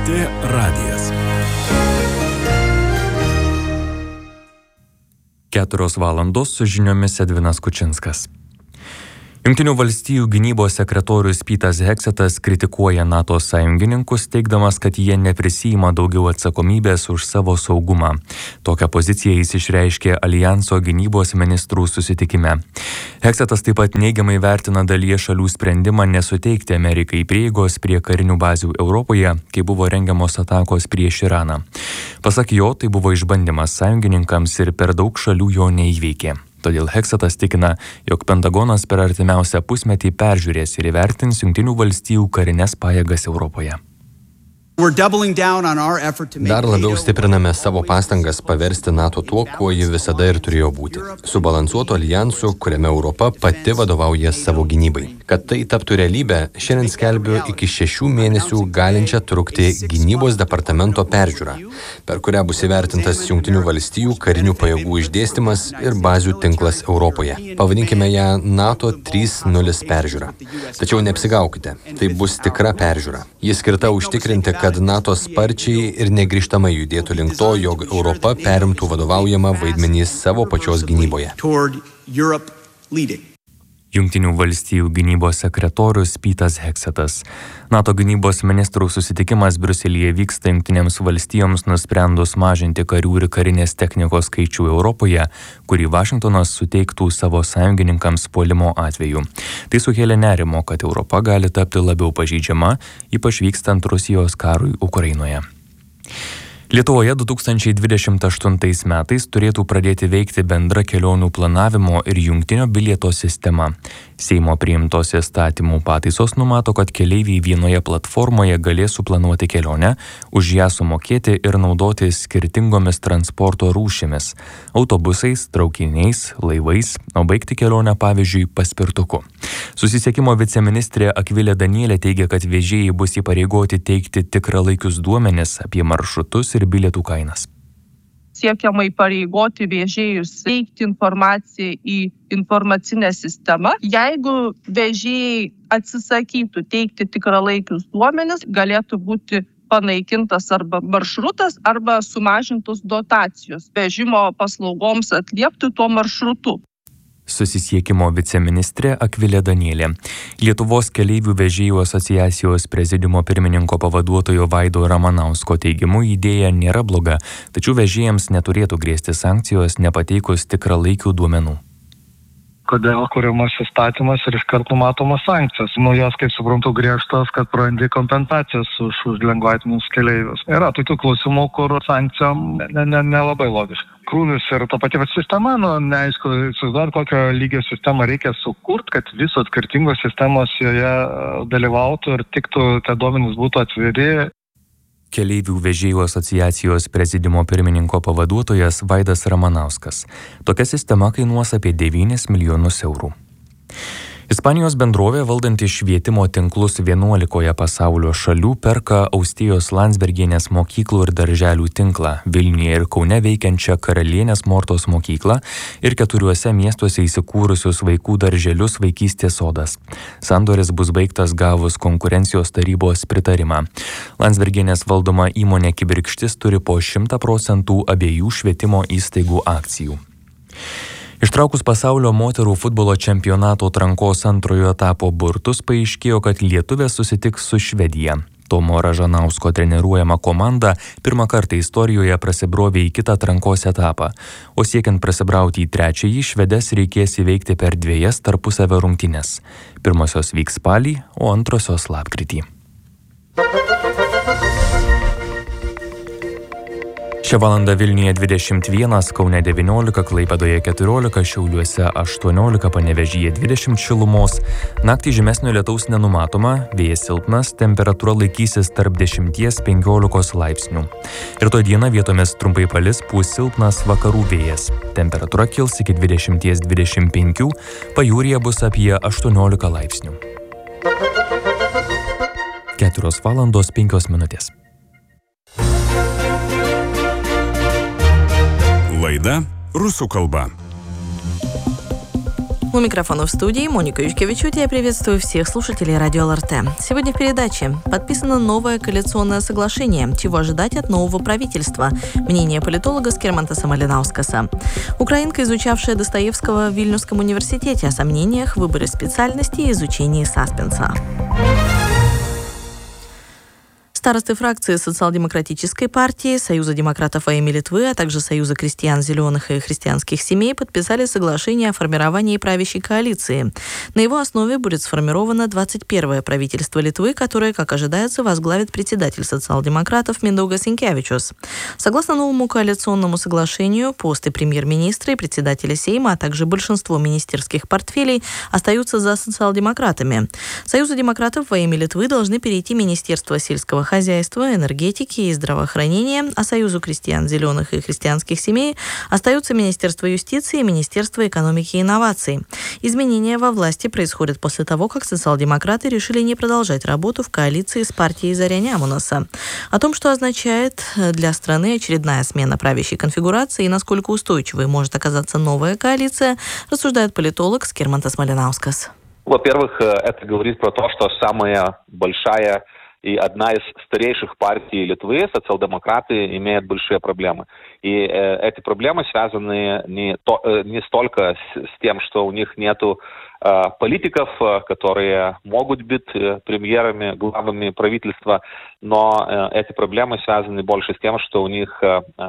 LRT radijas. 4 valandos su žiniomis Edvinas Kučinskas. Jungtinių valstijų gynybos sekretorius Petas Heksetas kritikuoja NATO sąjungininkus, teigdamas, kad jie neprisiima daugiau atsakomybės už savo saugumą. Tokią poziciją jis išreiškė Alijanso gynybos ministrų susitikime. Heksetas taip pat neigiamai vertina dalyje šalių sprendimą nesuteikti Amerikai prieigos prie karinių bazių Europoje, kai buvo rengiamos atakos prieš Iraną. Pasak jo, tai buvo išbandymas sąjungininkams ir per daug šalių jo neįveikė. Todėl Heksetas tikina, jog Pentagonas per artimiausią pusmetį peržiūrės ir įvertins Jungtinių valstijų karines pajėgas Europoje. Dar labiau stipriname savo pastangas paversti NATO tuo, kuo ji visada ir turėjo būti. Subalansuoto alijansu, kuriame Europa pati vadovauja savo gynybai. Kad tai taptų realybę, šiandien skelbiu iki 6 mėnesių galinčią trukti gynybos departamento peržiūrą, per kurią bus įvertintas Jungtinių valstijų karinių pajėgų išdėstymas ir bazių tinklas Europoje. Pavadinkime ją NATO 3.0 peržiūra. Tačiau neapsigaukite, tai bus tikra peržiūra. Ji skirta užtikrinti, kad NATO sparčiai ir negrįžtamai judėtų link to, jog Europa perimtų vadovaujamą vaidmenį savo pačios gynyboje. Jungtinių valstijų gynybos sekretorius Petas Heksetas. NATO gynybos ministrų susitikimas Briuselyje vyksta Jungtinėms valstijoms nusprendus mažinti karių ir karinės technikos skaičių Europoje, kurį Vašingtonas suteiktų savo sąjungininkams puolimo atveju. Tai sukėlė nerimo, kad Europa gali tapti labiau pažeidžiama, ypač vykstant Rusijos karui Ukrainoje. Lietuvoje 2028 metais turėtų pradėti veikti bendra kelionių planavimo ir jungtinio bilieto sistema. Seimo priimtos įstatymų pataisos numato, kad keleiviai vienoje platformoje galės suplanuoti kelionę, už ją sumokėti ir naudotis skirtingomis transporto rūšimis – autobusais, traukiniais, laivais, o baigti kelionę pavyzdžiui paspirtuku. Susisiekimo viceministrė Akvilė Danielė teigia, kad vežėjai bus įpareigoti teikti tikralaikius duomenis apie maršrutus ir bilietų kainas. Siekiama įpareigoti vežėjus teikti informaciją į informacinę sistemą. Jeigu vežėjai atsisakytų teikti tikralaikius duomenis, galėtų būti panaikintas arba maršrutas, arba sumažintos dotacijos vežimo paslaugoms atliepti tuo maršrutu. Susisiekimo viceministrė Akvilė Danielė. Lietuvos keleivių vežėjų asociacijos prezidiumo pirmininko pavaduotojo Vaido Ramanausko teigimu idėja nėra bloga, tačiau vežėjams neturėtų grėsti sankcijos nepateikus tikralaikių duomenų. Kodėl kuriamas įstatymas ir iškart numatomos sankcijos. Jos, kaip suprantu, griežtos, kad prarandi kompensacijas už lengvatinius keleivius. Yra tokių klausimų, kur sankcijom nelabai logiška. Krūvis ir ta pati sistema, neaišku, įsivaizduoti, kokio lygio sistemą reikia sukurti, kad visos skirtingos sistemos joje dalyvautų ir tiktų, tie duomenys būtų atviri. Keleivių vežėjų asociacijos prezidiumo pirmininko pavaduotojas Vaidas Ramanauskas. Tokia sistema kainuos apie 9 milijonus eurų. Ispanijos bendrovė valdanti švietimo tinklus 11 pasaulio šalių perka Austėjos Landsbergienės mokyklų ir darželių tinklą, Vilniuje ir Kaune veikiančią Karalienės Mortos mokyklą ir 4 miestuose įsikūrusius vaikų darželius Vaikystės sodas. Sandoris bus baigtas gavus konkurencijos tarybos pritarimą. Landsbergienės valdoma įmonė Kibirkštis turi po 100% abiejų švietimo įstaigų akcijų. Ištraukus pasaulio moterų futbolo čempionato atrankos antrojo etapo burtus, paaiškėjo, kad lietuvės susitiks su Švedija. Tomo Ražanausko treniruojama komanda pirmą kartą istorijoje prasibrovė į kitą atrankos etapą, o siekiant prasibrauti į trečiąjį, švedes reikės įveikti per 2 tarpusavio rungtynes. Pirmosios vyks spalį, o antrosios lapkritį. Šią valandą Vilniuje 21, Kaune 19, Klaipėdoje 14, Šiauliuose 18, Panevėžyje 20 šilumos. Naktį žymesnio lietaus nenumatoma, vėjas silpnas, temperatūra laikysis tarp 10–15 laipsnių. Rytoj dieną vietomis trumpai palis, pūs silpnas vakarų vėjas. Temperatūra kils iki 20–25, pajūryje bus apie 18 laipsnių. 4 valandos 5 minutės. Laida rusų kalba. У микрофона в студии Моника Юшкевичуте. Я приветствую всех слушателей радио ЛРТ. Сегодня в передаче подписано новое коалиционное соглашение. Чего ожидать от нового правительства? Мнение политолога Скирмантаса Малинаускаса. Украинка, изучавшая Достоевского в Вильнюсском университете, о сомнениях в выборе специальности и изучении саспенса. Старосты фракции Социал-демократической партии, Союза демократов во имя Литвы, а также Союза крестьян зеленых и христианских семей подписали соглашение о формировании правящей коалиции. На его основе будет сформировано 21-е правительство Литвы, которое, как ожидается, возглавит председатель социал-демократов Миндаугас Синкевичус. Согласно новому коалиционному соглашению, посты премьер-министра и председателя Сейма, а также большинство министерских портфелей остаются за социал-демократами. Союзу демократов во имя Литвы должны перейти Министерство сельского хозяйства, энергетики и здравоохранения, а Союзу крестьян зеленых и христианских семей остаются Министерство юстиции и Министерство экономики и инноваций. Изменения во власти происходят после того, как социал-демократы решили не продолжать работу в коалиции с партией Заря Нямунаса. О том, что означает для страны очередная смена правящей конфигурации и насколько устойчивой может оказаться новая коалиция, рассуждает политолог Скирмантас Малинаускас. Во-первых, это говорит про то, что самая большая и одна из старейших партий Литвы, социал-демократы, имеют большие проблемы. И эти проблемы связаны не столько с тем, что у них нету политиков, которые могут быть премьерами, главами правительства, но эти проблемы связаны больше с тем, что у них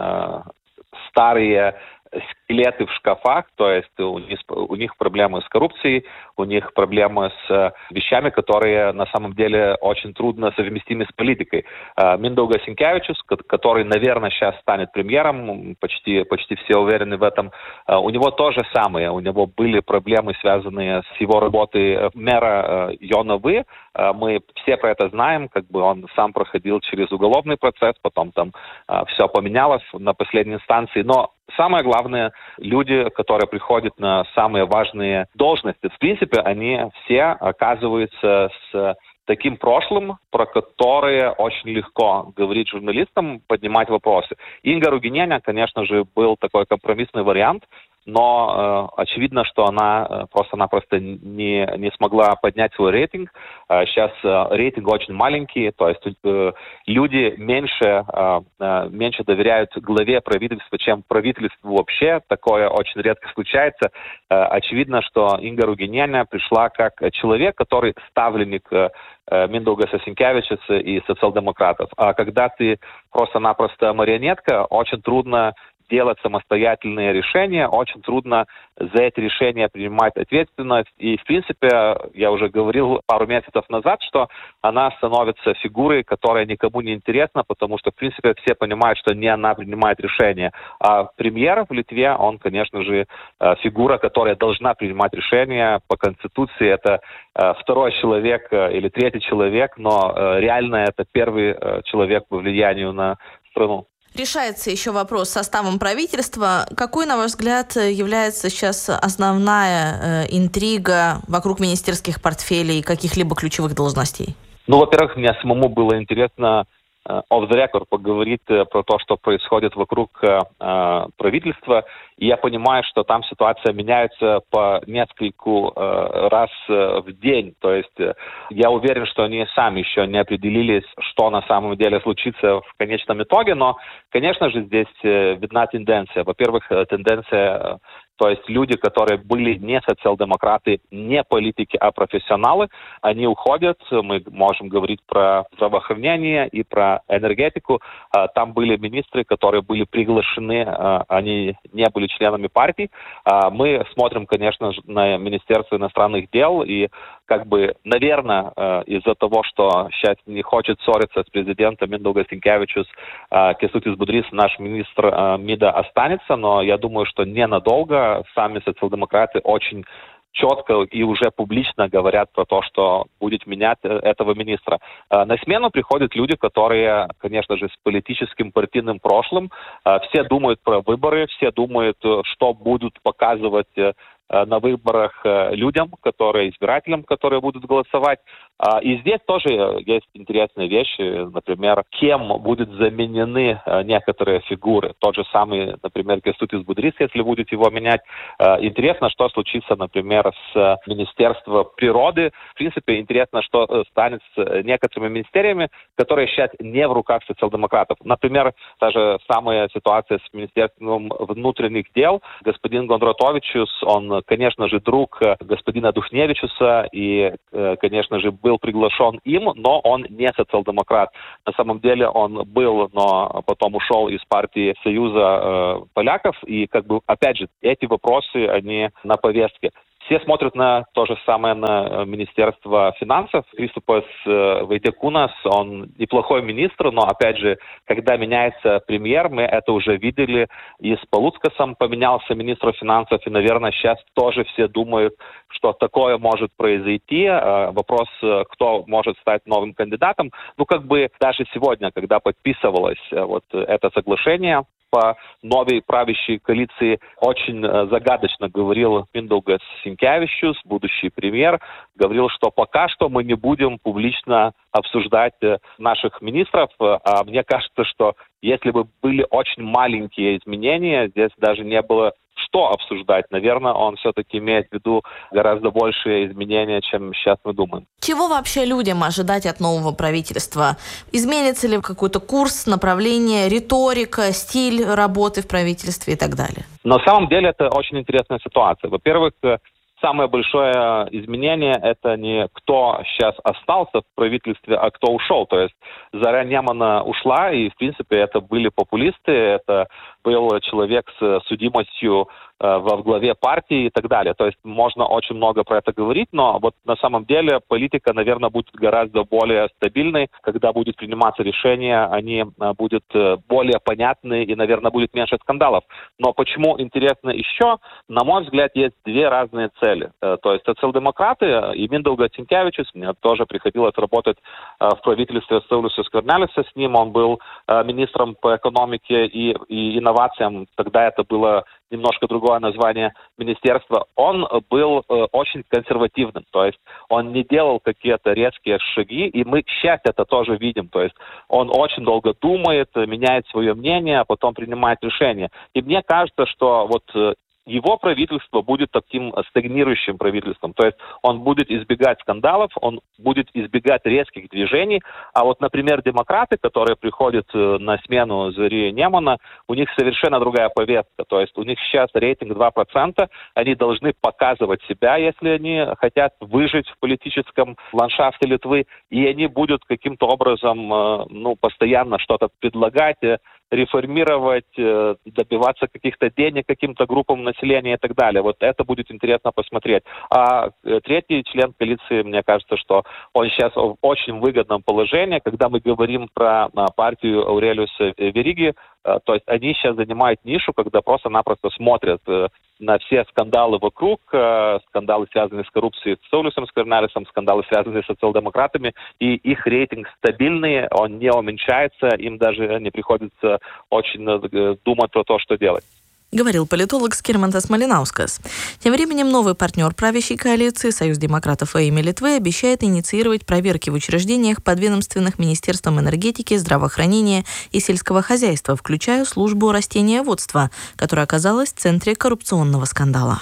старые скелеты в шкафах, то есть у них проблемы с коррупцией, у них проблемы с вещами, которые на самом деле очень трудно совместимы с политикой. Миндаугас Синкевичус, который, наверное, сейчас станет премьером, почти все уверены в этом, у него то же самое. У него были проблемы, связанные с его работой мэра Jonavы. Мы все про это знаем, он сам проходил через уголовный процесс, потом там все поменялось на последней инстанции, но самое главное, люди, которые приходят на самые важные должности, в принципе, они все оказываются с таким прошлым, про которое очень легко говорить журналистам, поднимать вопросы. Инга Ругиненя, конечно же, был такой компромиссный вариант, но очевидно, что она просто-напросто не смогла поднять свой рейтинг. Сейчас рейтинг очень маленький, то есть люди меньше доверяют главе правительства, чем правительству вообще. Такое очень редко случается. Очевидно, что Инга Ругиненя пришла как человек, который ставленник Миндаугаса Синкевичуса и социал-демократов. А когда ты просто-напросто марионетка, очень трудно делать самостоятельные решения, очень трудно за эти решения принимать ответственность. И, в принципе, я уже говорил пару месяцев назад, что она становится фигурой, которая никому не интересна, потому что, в принципе, все понимают, что не она принимает решения. А премьер в Литве, он, конечно же, фигура, которая должна принимать решения. По Конституции это второй человек или третий человек, но реально это первый человек по влиянию на страну. Решается еще вопрос с составом правительства. Какой, на ваш взгляд, является сейчас основная интрига вокруг министерских портфелей и каких-либо ключевых должностей? Во-первых, мне самому было интересно off the record поговорить про то, что происходит вокруг правительства. И я понимаю, что там ситуация меняется по нескольку раз в день. То есть я уверен, что они сами еще не определились, что на самом деле случится в конечном итоге. Но, конечно же, здесь видна тенденция. Во-первых, тенденция... То есть люди, которые были не социал-демократы, не политики, а профессионалы, они уходят. Мы можем говорить про здравоохранение и про энергетику. Там были министры, которые были приглашены, они не были членами партий. Мы смотрим, конечно, на Министерство иностранных дел и наверное, из-за того, что сейчас не хочет ссориться с президентом Миндаугас Синкевичус, Кястутис Будрис, наш министр МИДа, останется, но я думаю, что ненадолго. Сами социал-демократы очень четко и уже публично говорят про то, что будет менять этого министра. На смену приходят люди, которые, конечно же, с политическим партийным прошлым. Все думают про выборы, все думают, что будут показывать на выборах людям, избирателям, которые будут голосовать. И здесь тоже есть интересные вещи, например, кем будут заменены некоторые фигуры. Тот же самый, например, Кястутис Будрис, если будет его менять. Интересно, что случится, например, с Министерством природы. В принципе, интересно, что станет с некоторыми министериями, которые сейчас не в руках социал-демократов. Например, та же самая ситуация с Министерством внутренних дел. Господин Гондратовичус, он, конечно же, друг господина Духневичуса и, конечно же, был приглашен им, но он не социал-демократ. На самом деле он был, но потом ушел из партии Союза поляков. И, опять же, эти вопросы, они на повестке. Все смотрят на то же самое, на Министерство финансов. Кристопас Вайдекунас, он неплохой министр, но, опять же, когда меняется премьер, мы это уже видели, и с Палуцкасом поменялся министр финансов, и, наверное, сейчас тоже все думают, что такое может произойти. Вопрос, кто может стать новым кандидатом. Даже сегодня, когда подписывалось это соглашение по новой правящей коалиции, очень загадочно говорил Миндаугас Синкевичус, будущий премьер, говорил, что пока что мы не будем публично обсуждать наших министров. А мне кажется, что если бы были очень маленькие изменения, здесь даже не было что обсуждать. Наверное, он все-таки имеет в виду гораздо большие изменения, чем сейчас мы думаем. Чего вообще людям ожидать от нового правительства? Изменится ли какой-то курс, направление, риторика, стиль работы в правительстве и так далее? На самом деле это очень интересная ситуация. Во-первых, самое большое изменение – это не кто сейчас остался в правительстве, а кто ушел. То есть Заря Немана ушла, и, в принципе, это были популисты, это был человек с судимостью во главе партии и так далее. То есть можно очень много про это говорить, но на самом деле политика, наверное, будет гораздо более стабильной. Когда будет приниматься решение, они будут более понятны и, наверное, будет меньше скандалов. Но почему интересно еще? На мой взгляд, есть две разные цели. То есть социал-демократы и Миндаугас Синкевичус, мне тоже приходилось работать в правительстве Sauliuso Skvernelio, с ним он был министром по экономике и инновациям. Тогда это было немножко другое название министерства. Он был очень консервативным, то есть он не делал какие-то резкие шаги, и мы сейчас это тоже видим. То есть он очень долго думает, меняет свое мнение, а потом принимает решение. И мне кажется, что его правительство будет таким стагнирующим правительством. То есть он будет избегать скандалов, он будет избегать резких движений. А например, демократы, которые приходят на смену Зари Немана, у них совершенно другая повестка. То есть у них сейчас рейтинг 2%. Они должны показывать себя, если они хотят выжить в политическом ландшафте Литвы. И они будут каким-то образом постоянно что-то предлагать, реформировать, добиваться каких-то денег каким-то группам населения и так далее. Это будет интересно посмотреть. А третий член коалиции, мне кажется, что он сейчас в очень выгодном положении, когда мы говорим про партию Аурелиуса Вериги, то есть они сейчас занимают нишу, когда просто-напросто смотрят на все скандалы вокруг, скандалы, связанные с коррупцией с Sauliusom Skverneliu, скандалы, связанные с социал-демократами, и их рейтинг стабильный, он не уменьшается, им даже не приходится очень думать про то, что делать. Говорил политолог Skirmantas Malinauskas. Тем временем новый партнер правящей коалиции, Союз демократов во имя Литвы, обещает инициировать проверки в учреждениях подведомственных Министерством энергетики, здравоохранения и сельского хозяйства, включая службу растениеводства, которая оказалась в центре коррупционного скандала.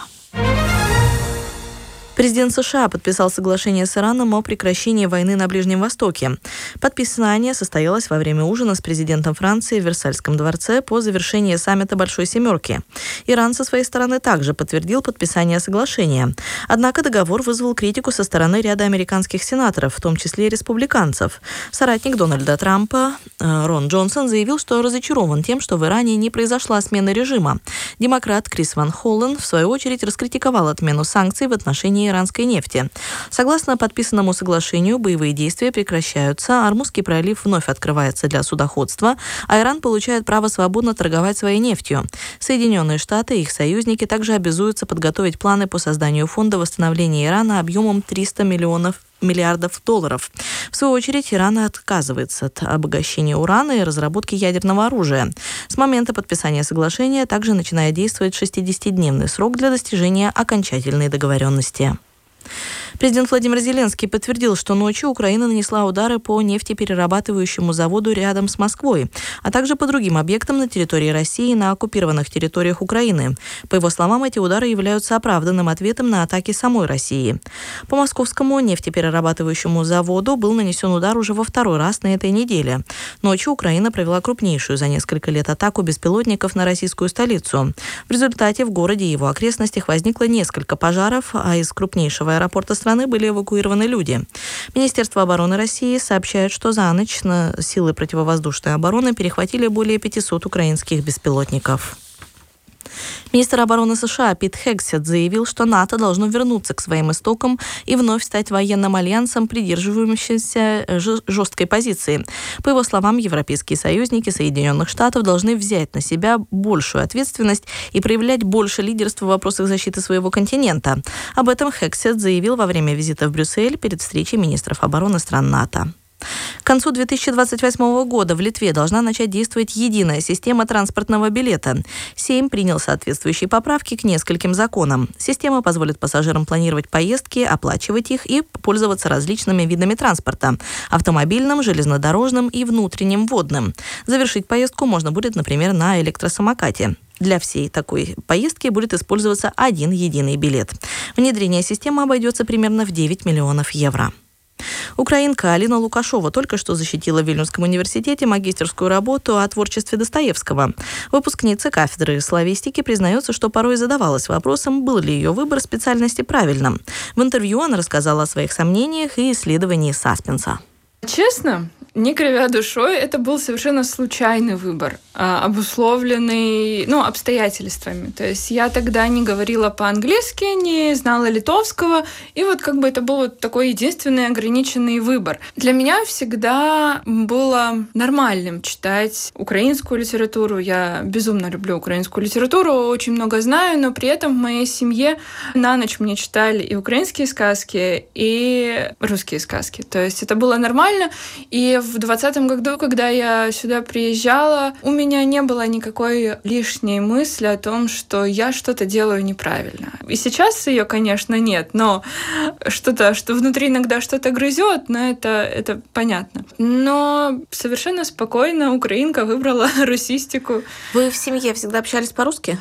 Президент США подписал соглашение с Ираном о прекращении войны на Ближнем Востоке. Подписание состоялось во время ужина с президентом Франции в Версальском дворце по завершении саммита Большой Семерки. Иран со своей стороны также подтвердил подписание соглашения. Однако договор вызвал критику со стороны ряда американских сенаторов, в том числе и республиканцев. Соратник Дональда Трампа Рон Джонсон заявил, что разочарован тем, что в Иране не произошла смена режима. Демократ Крис Ван Холлен, в свою очередь, раскритиковал отмену санкций в отношении иранской нефти. Согласно подписанному соглашению, боевые действия прекращаются, Ормузский пролив вновь открывается для судоходства, а Иран получает право свободно торговать своей нефтью. Соединенные Штаты и их союзники также обязуются подготовить планы по созданию фонда восстановления Ирана объемом $300 миллионов миллиардов долларов. В свою очередь, Иран отказывается от обогащения урана и разработки ядерного оружия. С момента подписания соглашения также начинает действовать 60-дневный срок для достижения окончательной договоренности. Президент Владимир Зеленский подтвердил, что ночью Украина нанесла удары по нефтеперерабатывающему заводу рядом с Москвой, а также по другим объектам на территории России на оккупированных территориях Украины. По его словам, эти удары являются оправданным ответом на атаки самой России. По московскому нефтеперерабатывающему заводу был нанесен удар уже во второй раз на этой неделе. Ночью Украина провела крупнейшую за несколько лет атаку беспилотников на российскую столицу. В результате в городе и его окрестностях возникло несколько пожаров, а из крупнейшего аэропорта страны были эвакуированы люди. Министерство обороны России сообщает, что за ночь силы противовоздушной обороны перехватили более 500 украинских беспилотников. Министр обороны США Пит Хексет заявил, что НАТО должно вернуться к своим истокам и вновь стать военным альянсом, придерживающимся жесткой позиции. По его словам, европейские союзники Соединенных Штатов должны взять на себя большую ответственность и проявлять больше лидерства в вопросах защиты своего континента. Об этом Хексет заявил во время визита в Брюссель перед встречей министров обороны стран НАТО. К концу 2028 года в Литве должна начать действовать единая система транспортного билета. Сейм принял соответствующие поправки к нескольким законам. Система позволит пассажирам планировать поездки, оплачивать их и пользоваться различными видами транспорта – автомобильным, железнодорожным и внутренним водным. Завершить поездку можно будет, например, на электросамокате. Для всей такой поездки будет использоваться один единый билет. Внедрение системы обойдется примерно в 9 миллионов евро. Украинка Алина Лукашова только что защитила в Вильнюсском университете магистерскую работу о творчестве Достоевского. Выпускница кафедры славистики признается, что порой задавалась вопросом, был ли ее выбор специальности правильным. В интервью она рассказала о своих сомнениях и исследовании саспенса. Честно, не кривя душой, это был совершенно случайный выбор, обусловленный обстоятельствами. То есть я тогда не говорила по-английски, не знала литовского, и это был такой единственный ограниченный выбор. Для меня всегда было нормальным читать украинскую литературу. Я безумно люблю украинскую литературу, очень много знаю, но при этом в моей семье на ночь мне читали и украинские сказки, и русские сказки. То есть это было нормально, и в 2020 году, когда я сюда приезжала, у меня не было никакой лишней мысли о том, что я что-то делаю неправильно. И сейчас ее, конечно, нет, но что внутри иногда что-то грызет, но это понятно. Но совершенно спокойно украинка выбрала русистику. Вы в семье всегда общались по-русски?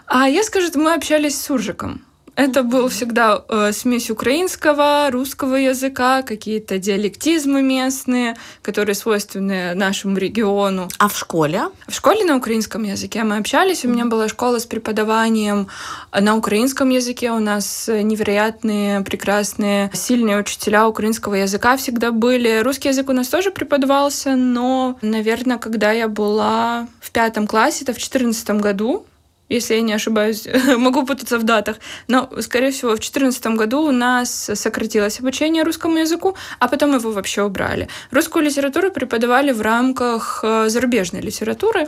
Я скажу, мы общались с суржиком. Это был всегда смесь украинского, русского языка, какие-то диалектизмы местные, которые свойственны нашему региону. А в школе? В школе на украинском языке мы общались. У меня была школа с преподаванием на украинском языке. У нас невероятные, прекрасные, сильные учителя украинского языка всегда были. Русский язык у нас тоже преподавался, но, наверное, когда я была в 5 классе, это в 2014 году, если я не ошибаюсь, могу путаться в датах, но, скорее всего, в 2014 году у нас сократилось обучение русскому языку, а потом его вообще убрали. Русскую литературу преподавали в рамках зарубежной литературы,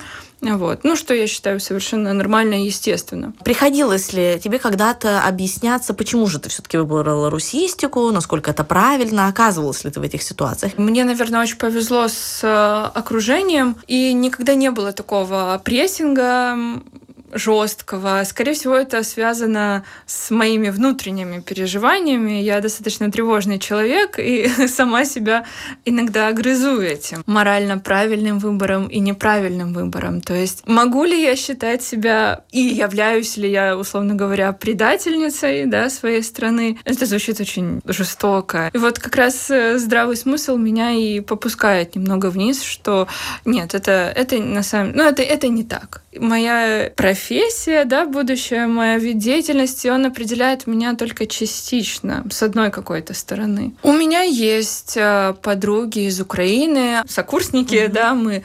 что я считаю совершенно нормально и естественно. Приходилось ли тебе когда-то объясняться, почему же ты все-таки выбрала русистику, насколько это правильно, оказывалась ли ты в этих ситуациях? Мне, наверное, очень повезло с окружением, и никогда не было такого прессинга жесткого. Скорее всего, это связано с моими внутренними переживаниями. Я достаточно тревожный человек и сама себя иногда грызу этим морально правильным выбором и неправильным выбором. То есть могу ли я считать себя и являюсь ли я, условно говоря, предательницей своей страны? Это звучит очень жестоко. И как раз здравый смысл меня и попускает немного вниз, что нет, это на самом деле, это не так. Моя профессия, будущее, моя вид деятельности, он определяет меня только частично, с одной какой-то стороны. У меня есть подруги из Украины, сокурсники, мы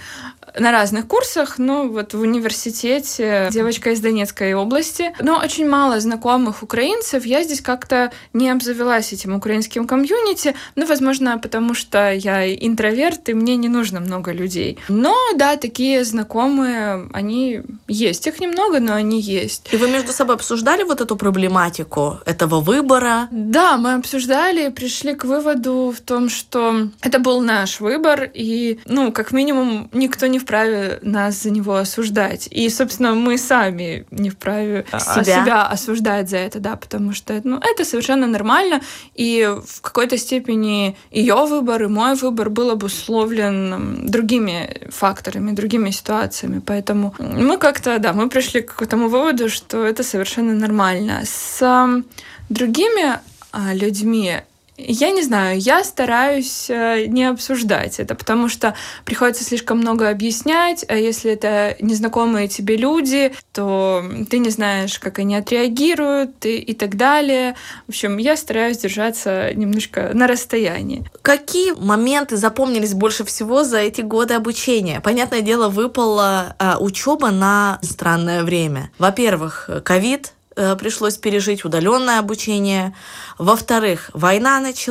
на разных курсах, вот в университете девочка из Донецкой области, но очень мало знакомых украинцев. Я здесь как-то не обзавелась этим украинским комьюнити, возможно, потому что я интроверт, и мне не нужно много людей. Но, да, такие знакомые, они есть. Их немного, но они есть. И вы между собой обсуждали вот эту проблематику этого выбора? Да, мы обсуждали, пришли к выводу в том, что это был наш выбор, и, как минимум, никто не вправе нас за него осуждать. И, собственно, мы сами не вправе себя осуждать за это, да, потому что это совершенно нормально, и в какой-то степени ее выбор и мой выбор был обусловлен другими факторами, другими ситуациями. Поэтому мы мы пришли к тому выводу, что это совершенно нормально. С другими людьми, я не знаю, я стараюсь не обсуждать это, потому что приходится слишком много объяснять, а если это незнакомые тебе люди, то ты не знаешь, как они отреагируют и так далее. В общем, я стараюсь держаться немножко на расстоянии. Какие моменты запомнились больше всего за эти годы обучения? Понятное дело, выпала учеба на странное время. Во-первых, ковид, пришлось пережить удаленное обучение. Во-вторых, война началась.